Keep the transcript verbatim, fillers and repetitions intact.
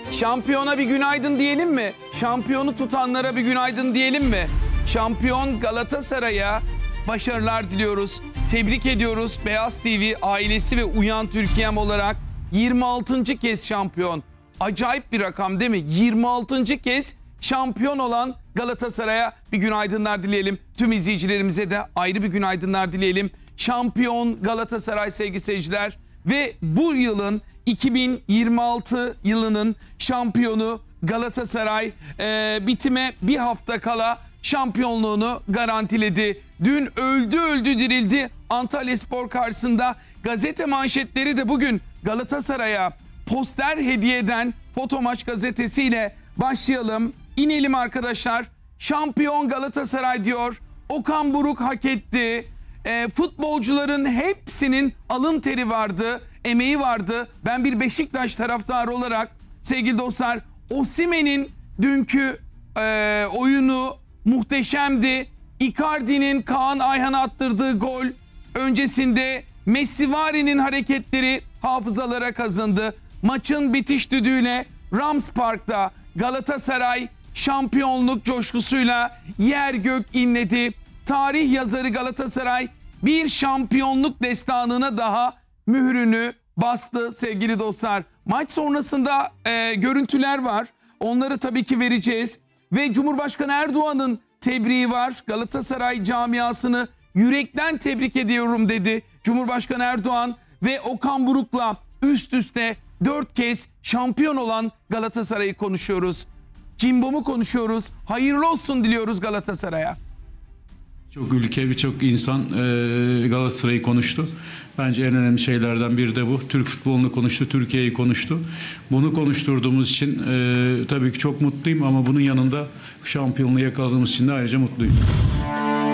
Şampiyona bir günaydın diyelim mi? Şampiyonu tutanlara bir günaydın diyelim mi? Şampiyon Galatasaray'a başarılar diliyoruz. Tebrik ediyoruz. Beyaz T V ailesi ve Uyan Türkiye'm olarak yirmi altıncı kez şampiyon. Acayip bir rakam değil mi? yirmi altıncı kez şampiyon olan Galatasaray'a bir günaydınlar dileyelim. Tüm izleyicilerimize de ayrı bir günaydınlar dileyelim. Şampiyon Galatasaray sevgili seyirciler. Ve bu yılın iki bin yirmi altı yılının şampiyonu Galatasaray e, bitime bir hafta kala şampiyonluğunu garantiledi. Dün öldü öldü dirildi Antalyaspor karşısında. Gazete manşetleri de bugün Galatasaray'a poster hediye eden Fotomaç gazetesiyle başlayalım. İnelim arkadaşlar. Şampiyon Galatasaray diyor. Okan Buruk hak etti. E, futbolcuların hepsinin alın teri vardı, emeği vardı. Ben bir Beşiktaş taraftarı olarak sevgili dostlar, Osimhen'in dünkü e, oyunu muhteşemdi. Icardi'nin Kaan Ayhan'a attırdığı gol öncesinde Messivari'nin hareketleri hafızalara kazındı. Maçın bitiş düdüğüyle Rams Park'ta Galatasaray şampiyonluk coşkusuyla yer gök inledi. Tarih yazarı Galatasaray bir şampiyonluk destanına daha mührünü bastı sevgili dostlar. Maç sonrasında e, görüntüler var. Onları tabii ki vereceğiz. Ve Cumhurbaşkanı Erdoğan'ın tebriği var. Galatasaray camiasını yürekten tebrik ediyorum dedi Cumhurbaşkanı Erdoğan ve Okan Buruk'la üst üste dört kez şampiyon olan Galatasaray'ı konuşuyoruz. Cimbom'u konuşuyoruz. Hayırlı olsun diliyoruz Galatasaray'a. Çok ülke, birçok insan e, Galatasaray'ı konuştu. Bence en önemli şeylerden biri de bu. Türk futbolunu konuştu, Türkiye'yi konuştu. Bunu konuşturduğumuz için e, tabii ki çok mutluyum ama bunun yanında şampiyonluğu yakaladığımız için de ayrıca mutluyum.